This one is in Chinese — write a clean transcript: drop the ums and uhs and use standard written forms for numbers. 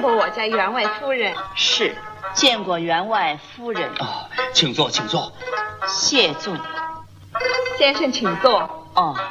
过我家员外夫人。 是，见过员外夫人。 啊，请坐，请坐。 谢坐。 先生请坐。 哦。